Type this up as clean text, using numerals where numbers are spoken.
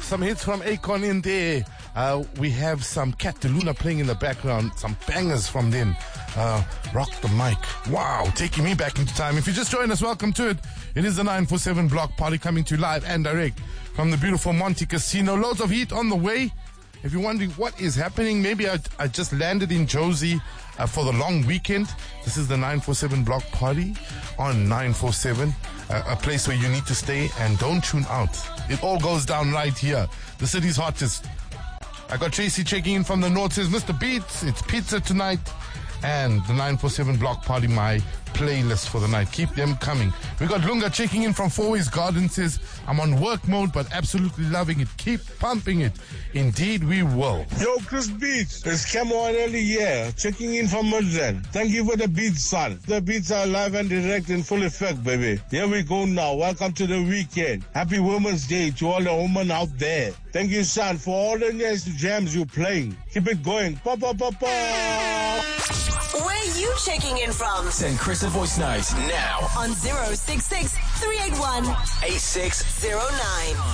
Some hits from Akon in there. We have some Cat Luna playing in the background. Some bangers from them. Rock the mic. Wow, taking me back into time. If you just joined us, welcome to it. It is the 947 Block Party coming to you live and direct from the beautiful Monte Casino. Loads of heat on the way. If you're wondering what is happening, maybe I just landed in Josie for the long weekend. This is the 947 Block Party on 947, a place where you need to stay and don't tune out. It all goes down right here, the city's hottest. I got Tracy checking in from the north, says, Mr. Beats, it's pizza tonight. And the 947 Block Party, my playlist for the night. Keep them coming. We got Lunga checking in from Four Ways Garden, says, I'm on work mode, but absolutely loving it. Keep pumping it. Indeed, we will. Yo, Chris Beats, it's Camo early here, checking in from Midrand. Thank you for the beats, son. The beats are live and direct in full effect, baby. Here we go now. Welcome to the weekend. Happy Women's Day to all the women out there. Thank you, son, for all the nice jams you're playing. Keep it going. Pa, pa, pa, pa. Where you checking in from? Send Chris a voice note now On 066 381 8609.